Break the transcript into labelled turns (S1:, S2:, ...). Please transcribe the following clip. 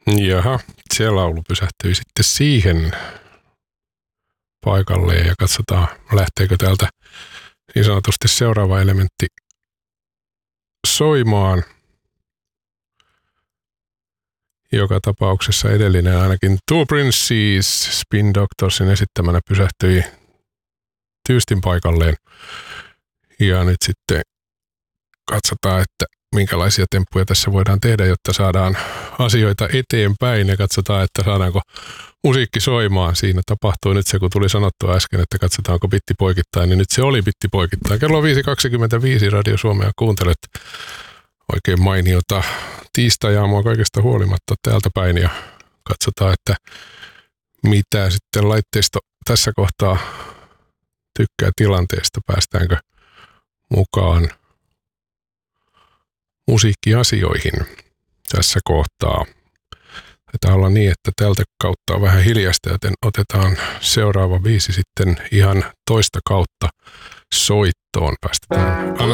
S1: Jaha, se laulu pysähtyi sitten siihen paikalleen ja katsotaan, lähteekö täältä niin sanotusti seuraava elementti soimaan. Joka tapauksessa edellinen ainakin Two Princes Spin Doctorsin esittämänä pysähtyi tyystin paikalleen. Ja nyt sitten katsotaan, että minkälaisia temppuja tässä voidaan tehdä, jotta saadaan asioita eteenpäin ja katsotaan, että saadaanko musiikki soimaan. Siinä tapahtui nyt se, kun tuli sanottua äsken, että katsotaanko bitti poikittain, niin nyt se oli bitti poikittain. Kello on 5.25 Radio Suomea kuuntelet oikein mainiota tiistai-aamua kaikesta huolimatta täältä päin ja katsotaan, että mitä sitten laitteisto tässä kohtaa tykkää tilanteesta, päästäänkö mukaan musiikkiasioihin tässä kohtaa. Taitaa olla niin, että tältä kautta on vähän hiljasta, joten otetaan seuraava biisi sitten ihan toista kautta soittoon. Päästetään